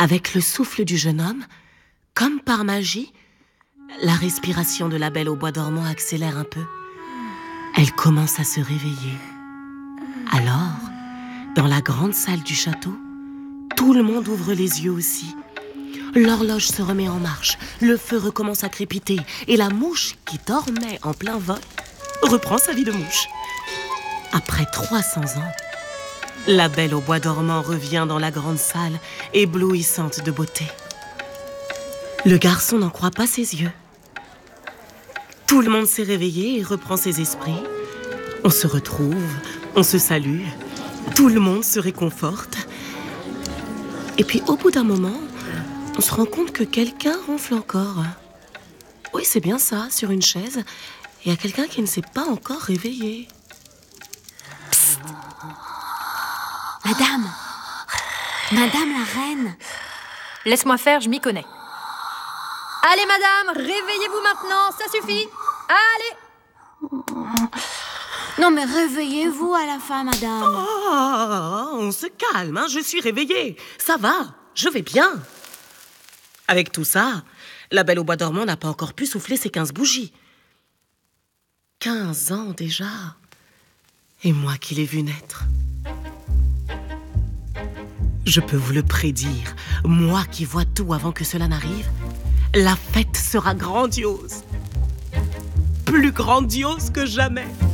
Avec le souffle du jeune homme, comme par magie, la respiration de la Belle au bois dormant accélère un peu. Elle commence à se réveiller. Alors, dans la grande salle du château, tout le monde ouvre les yeux aussi. L'horloge se remet en marche, le feu recommence à crépiter et la mouche qui dormait en plein vol reprend sa vie de mouche. Après 300 ans, la Belle au bois dormant revient dans la grande salle, éblouissante de beauté. Le garçon n'en croit pas ses yeux. Tout le monde s'est réveillé et reprend ses esprits. On se retrouve, on se salue, tout le monde se réconforte. Et puis au bout d'un moment, on se rend compte que quelqu'un ronfle encore. Oui, c'est bien ça, sur une chaise, il y a quelqu'un qui ne s'est pas encore réveillé. Psst. Madame la reine. Laisse-moi faire, je m'y connais. Allez, madame, réveillez-vous maintenant, ça suffit. Allez. Non, mais réveillez-vous à la fin, madame. Oh, on se calme, hein, je suis réveillée. Ça va, je vais bien. Avec tout ça, la Belle au bois dormant n'a pas encore pu souffler ses 15 bougies. 15 ans déjà. Et moi qui l'ai vu naître. Je peux vous le prédire, moi qui vois tout avant que cela n'arrive, la fête sera grandiose. Plus grandiose que jamais.